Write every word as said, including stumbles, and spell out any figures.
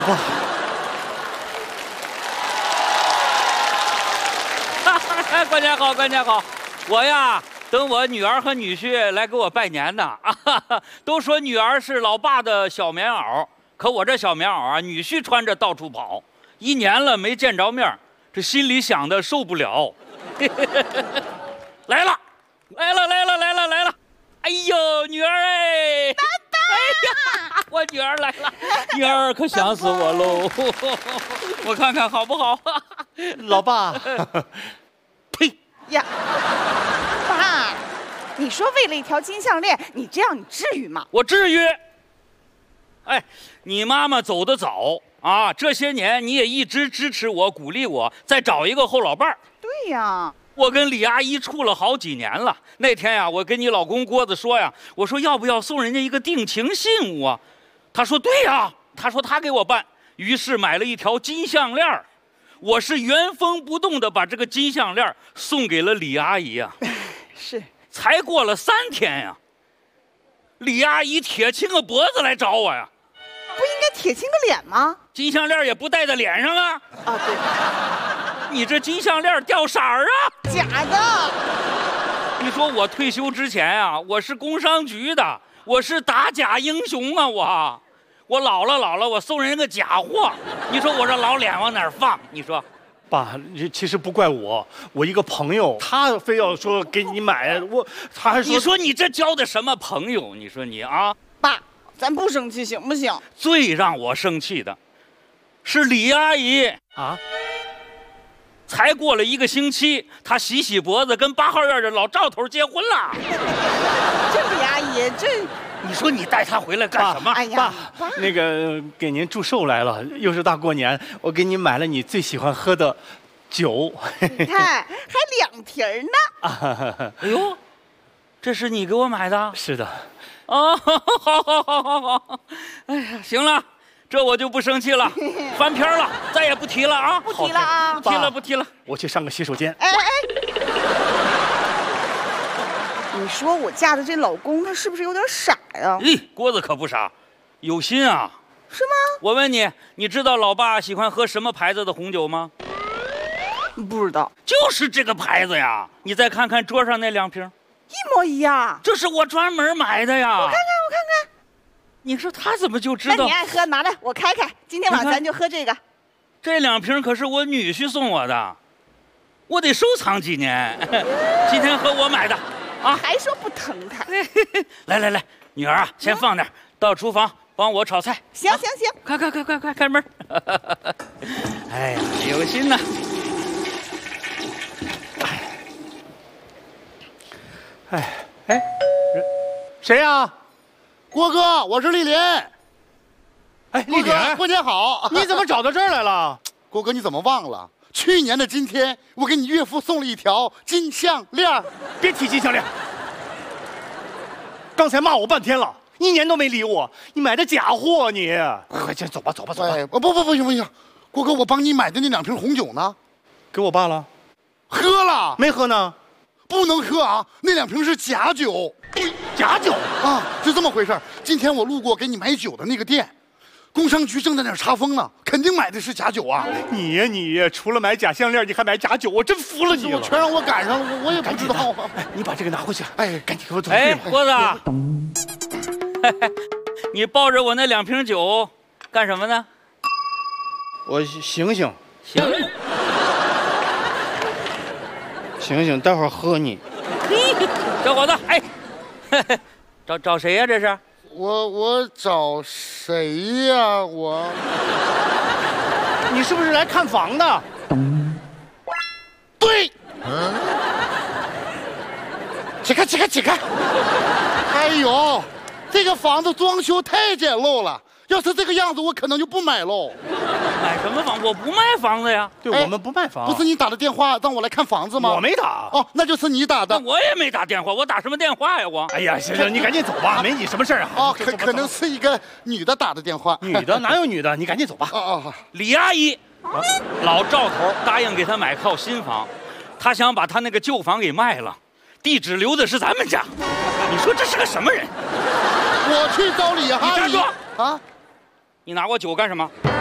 哇！ 关家好，关家好，我呀，等我女儿和女婿来给我拜年呢。啊，都说女儿是老爸的小棉袄，可我这小棉袄啊，女婿穿着到处跑，一年了没见着面，这心里想的受不了。来了，来了，来了，来了，来了！哎呦，女儿哎！爸爸！哎呀，我女儿来了，女儿可想死我喽！我看看好不好？ 老爸。 呸！ 呀，爸，你说为了一条金项链，你这样你至于吗？ 我至于。哎，你妈妈走得早啊，这些年你也一直支持我、鼓励我，再找一个后老伴儿。 对呀。 我跟李阿姨处了好几年了。那天呀，我跟你老公郭子说呀，我说要不要送人家一个定情信物啊？他说对呀，他说他给我办。于是买了一条金项链，我是原封不动的把这个金项链送给了李阿姨呀。 是。 才过了三天呀，李阿姨铁青个脖子来找我呀。 不应该铁青个脸吗？ 金项链也不戴在脸上啊。 啊，对。 你这金项链掉色儿啊？ 假的。 你说我退休之前啊，我是工商局的，我是打假英雄啊，我，我老了老了，我送人个假货，你说我这老脸往哪儿放？你说， 爸，其实不怪我，我一个朋友，他非要说给你买，我他还说， 你说你这交的什么朋友？你说你啊， 爸，咱不生气行不行？ 最让我生气的，是李阿姨啊。 才过了一个星期，她洗洗脖子，跟八号院的老赵头结婚了。 这李阿姨，这你说你带她回来干什么？ 哎呀， 爸，那个给您祝寿来了，又是大过年，我给你买了你最喜欢喝的酒。 你看，还两瓶呢。 哎呦，这是你给我买的？ 是的。 哦，好，好，好，好，好。哎呀，行了。这我就不生气了，翻篇了，再也不提了啊！ 不提了啊！ 不提了，不提了。 我去上个洗手间。 哎哎，你说我嫁的这老公他是不是有点傻呀？ 咦，郭子可不傻，有心啊。 是吗？ 我问你，你知道老爸喜欢喝什么牌子的红酒吗？ 不知道。 就是这个牌子呀。你再看看桌上那两瓶， 一模一样。 这是我专门买的呀。 我看看，我看看。 你说他怎么就知道？ 那你爱喝，拿来我开开。今天晚上咱就喝这个。 这两瓶可是我女婿送我的，我得收藏几年。今天和我买的，啊， 还说不疼他。 来来来，女儿啊，先放点，到厨房帮我炒菜。 行行行， 快快快快快开门！哎呀，有心呐。 哎哎，谁呀？ 郭哥，我是丽林。 哎，丽林， 过年好！ 你怎么找到这儿来了？ 郭哥，你怎么忘了？去年的今天，我给你岳父送了一条金项链。 别提金项链！刚才骂我半天了，一年都没理我。你买的假货，你！快先走吧，走吧，走吧。 哎，不不不行不行，郭哥，我帮你买的那两瓶红酒呢？ 给我爸了。 喝了？ 没喝呢。 不能喝啊！那两瓶是假酒。 假酒啊，就这么回事。今天我路过给你买酒的那个店，工商局正在那儿查封呢，肯定买的是假酒啊！ 你呀你呀，除了买假项链，你还买假酒，我真服了你了！ 全让我赶上了，我我也不知道。 哎，你把这个拿回去， 哎， 赶紧给我走。 哎，郭子，你抱着我那两瓶酒干什么呢？ 我醒醒， 行， 醒醒，待会儿喝你。 小伙子，哎。找找谁呀？这是我我找谁呀？我， 你是不是来看房的？ 对。嗯。起开起开起开！哎呦，这个房子装修太简陋了，要是这个样子，我可能就不买喽。 买什么房？我不卖房子呀。 对，哎、我们不卖房。 不是你打的电话让我来看房子吗？ 我没打。 哦，那就是你打的。 我也没打电话，我打什么电话呀？我。 哎呀，行行，你赶紧走吧，没你什么事啊。 哦，可可能是一个女的打的电话。 女的哪有女的？你赶紧走吧。 哦哦， 李阿姨，啊、老赵头答应给他买套新房，他想把他那个旧房给卖了，地址留的是咱们家。你说这是个什么人？ 我去找李阿姨。 你站住！ 啊！ 你拿我酒干什么？